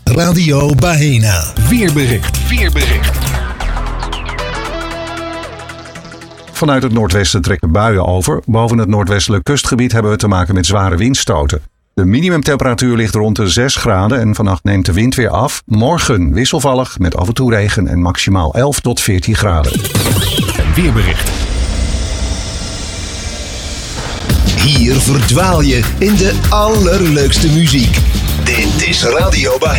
Radio Baena. Weerbericht. Vanuit het noordwesten trekken buien over. Boven het noordwestelijk kustgebied hebben we te maken met zware windstoten. De minimumtemperatuur ligt rond de 6 graden en vannacht neemt de wind weer af. Morgen wisselvallig met af en toe regen en maximaal 11 tot 14 graden. Weerbericht. Hier verdwaal je in de allerleukste muziek. Dit is Radio Baena.